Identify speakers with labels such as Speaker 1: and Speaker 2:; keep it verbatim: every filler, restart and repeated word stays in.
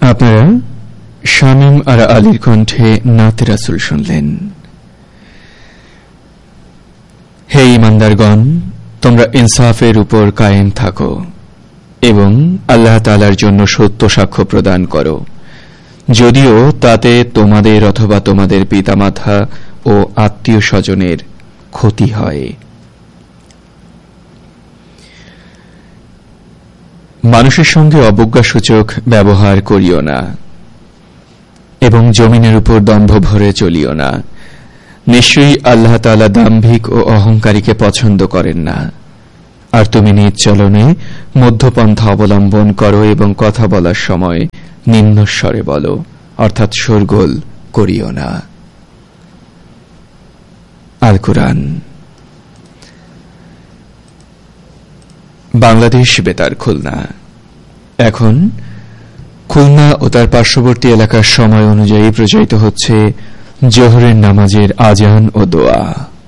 Speaker 1: আপনারা শামীম আর আলীর কণ্ঠে নাতে রাসূল শুনলেন। হে ঈমানদারগণ, তোমরা ইনসাফের উপর কায়েম থাকো এবং আল্লাহ তাআলার জন্য সত্য সাক্ষ্য প্রদান করো, যদিও তাতে তোমাদের অথবা তোমাদের পিতামাতা ও আত্মীয় স্বজনের ক্ষতি হয়। মানুষের সঙ্গে অবজ্ঞাসূচক ব্যবহার করিও না এবং জমিনের উপর দম্ভ ভরে চলিও না। নিশ্চয়ই আল্লাহ তাআলা দাম্ভিক ও অহংকারীকে পছন্দ করেন না। আর তুমি নিজ চলনে মধ্যপন্থা অবলম্বন করো এবং কথা বলার সময় নিম্নস্বরে বলো, অর্থাৎ শোরগোল করিও না। আল কুরআন। বাংলাদেশ বেতার খুলনা এখন খুলনা ও তার পার্শ্ববর্তী এলাকার সময় অনুযায়ী প্রচারিত হচ্ছে জোহরের নামাজের আজান ও দোয়া।